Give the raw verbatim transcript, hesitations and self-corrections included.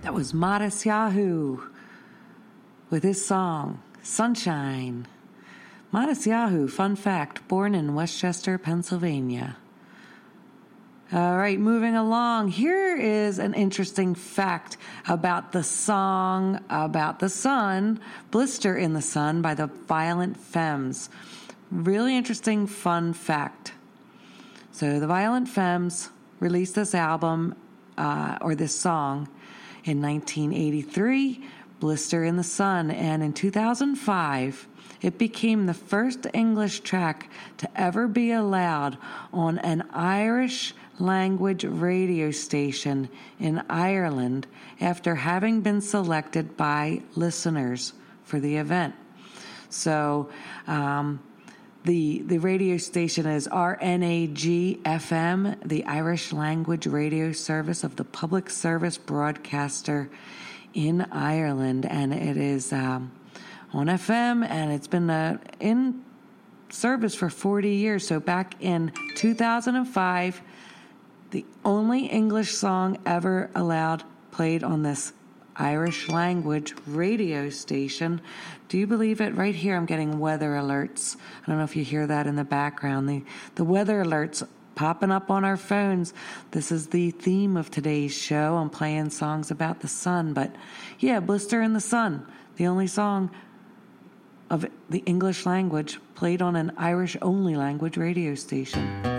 That was Modest Yahoo with his song, Sunshine. Modest Yahoo, fun fact, born in Westchester, Pennsylvania. All right, moving along. Here is an interesting fact about the song about the sun, Blister in the Sun by the Violent Femmes. Really interesting, fun fact. So the Violent Femmes released this album, uh, or this song, in nineteen eighty-three, Blister in the Sun, and in two thousand five, it became the first English track to ever be allowed on an Irish language radio station in Ireland after having been selected by listeners for the event. So um, the the radio station is R N A G F M, the Irish language radio service of the public service broadcaster in Ireland, and it is um, on F M, and it's been uh, in service for forty years. So back in two thousand five, the only English song ever allowed played on this Irish language radio station. Do you believe it? Right here I'm getting weather alerts. I don't know if you hear that in the background. The, the weather alerts popping up on our phones. This is the theme of today's show. I'm playing songs about the sun, but yeah, Blister in the Sun, the only song of the English language played on an Irish-only language radio station.